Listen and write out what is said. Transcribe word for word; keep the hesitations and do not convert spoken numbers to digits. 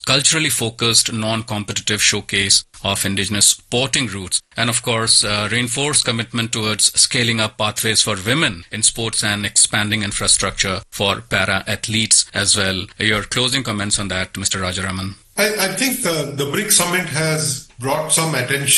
culturally focused, non-competitive showcase of indigenous sporting roots, and of course, uh, reinforced commitment towards scaling up pathways for women in sports and expanding infrastructure for para-athletes as well. Your closing comments on that, Mister Rajaraman? I, I think the, the BRICS summit has brought some attention